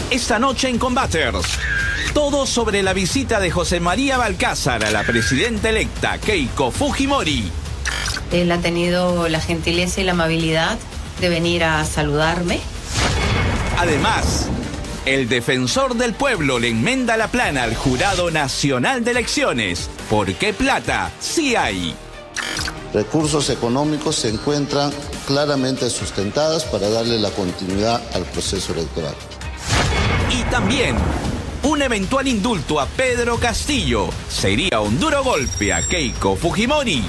Esta noche en Combaters, todo sobre la visita de José María Balcázar a la presidenta electa Keiko Fujimori. Él ha tenido la gentileza y la amabilidad de venir a saludarme. Además, el defensor del pueblo le enmenda la plana al Jurado Nacional de Elecciones. ¿Por qué plata sí hay? Recursos económicos se encuentran claramente sustentados para darle la continuidad al proceso electoral. Y también, un eventual indulto a Pedro Castillo sería un duro golpe a Keiko Fujimori.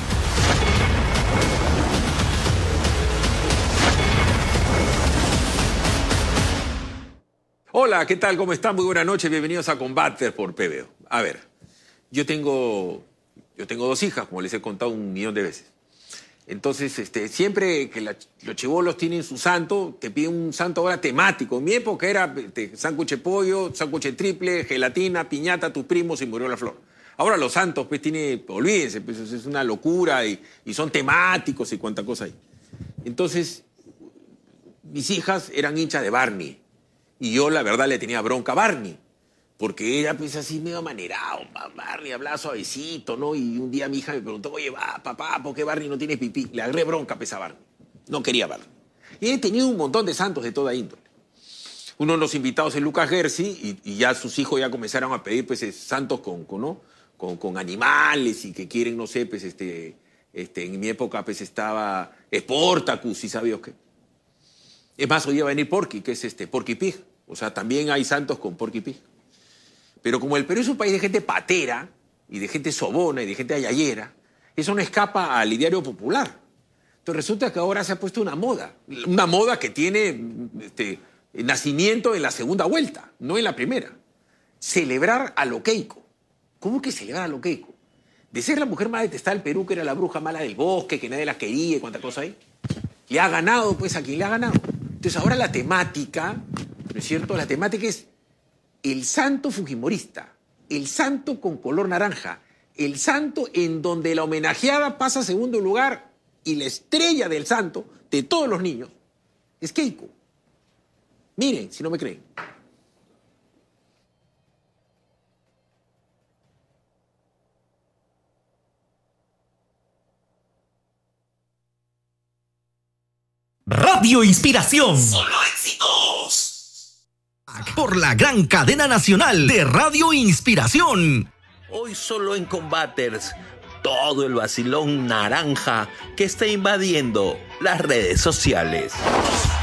Hola, ¿qué tal? ¿Cómo están? Muy buenas noches, bienvenidos a Combaters por PBO. A ver, yo tengo 2 hijas, como les he contado 1.000.000 de veces. Entonces, siempre que los chibolos tienen su santo, te piden un santo ahora temático. En mi época era sándwich de pollo, sándwich de triple, gelatina, piñata, tus primos y murió la flor. Ahora los santos, pues, olvídense, pues es una locura y son temáticos y cuánta cosa hay. Entonces, mis hijas eran hinchas de Barney. Y yo, la verdad, le tenía bronca a Barney. Porque ella, pues, así medio amanerado. Barney hablaba suavecito, ¿no? Y un día mi hija me preguntó, oye, papá, ¿por qué Barney no tiene pipí? Le agarré bronca, pues, a Barney. No quería Barney. Y he tenido un montón de santos de toda índole. Uno de los invitados es Lucas Gersi, y ya sus hijos ya comenzaron a pedir, pues, santos con animales y que quieren, no sé, pues, en mi época, pues, estaba Sportacus y sabías qué. Es más, hoy iba a venir Porky, que es Porky Pig. O sea, también hay santos con Porky Pig. Pero como el Perú es un país de gente patera, y de gente sobona, y de gente ayayera, eso no escapa al ideario popular. Entonces resulta que ahora se ha puesto una moda que tiene nacimiento en la segunda vuelta, no en la primera. Celebrar a lo Keiko. ¿Cómo que celebrar a lo Keiko? De ser la mujer más detestada del Perú, que era la bruja mala del bosque, que nadie la quería y cuánta cosa hay, le ha ganado, pues, a quien le ha ganado. Entonces ahora la temática, ¿no es cierto? La temática es el santo fujimorista, el santo con color naranja, el santo en donde la homenajeada pasa a segundo lugar y la estrella del santo de todos los niños es Keiko. Miren, si no me creen. Radio Inspiración. Solo éxitos. Por la gran cadena nacional de Radio Inspiración. Hoy solo en Combaters, todo el vacilón naranja que está invadiendo las redes sociales.